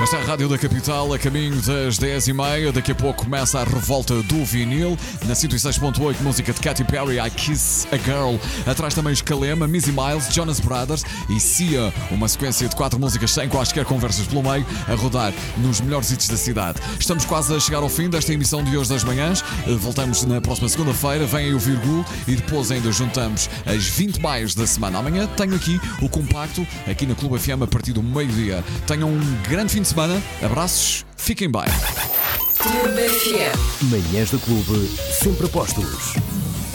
Esta é a Rádio da Capital, a caminho das 10h30. Daqui a pouco começa a revolta do vinil. Na 106.8, música de Katy Perry, I Kiss a Girl. Atrás também Escalema, Missy Miles, Jonas Brothers e Sia. Uma sequência de 4 músicas sem quaisquer conversas pelo meio, a rodar nos melhores hits da cidade. Estamos quase a chegar ao fim desta emissão de hoje das manhãs. Voltamos na próxima segunda-feira. Vem aí o Virgul e depois ainda juntamos as 20 mais da semana. Amanhã tenho aqui o compacto, aqui na Clube FM, a partir do meio-dia. Tenham um grande fim de semana. Abraços, fiquem bem. Clube FM. Manhãs do Clube, sempre a postos.